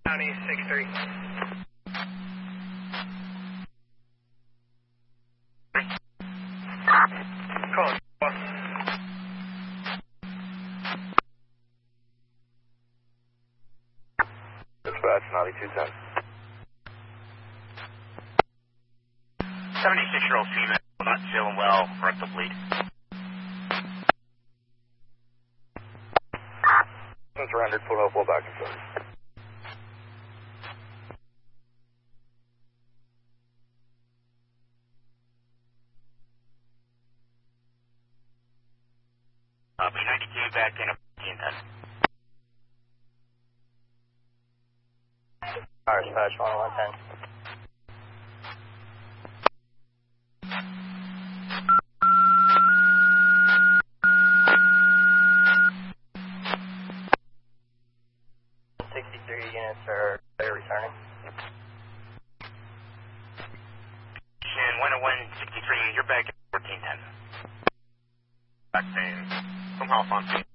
County 63. Call it. Dispatch, Naughty 210. 76-year-old female, not feeling well, rectal bleed. Surrendered, full help, back in service. B92 back in a 10. Alright, dispatch, 110. Units are returning. 10163, you're back at 1410. Back from Alphonse.